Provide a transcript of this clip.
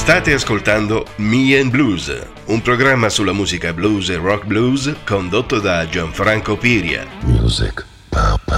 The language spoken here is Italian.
State ascoltando Me and Blues, un programma sulla musica blues e rock blues condotto da Gianfranco Piria. Music, pop.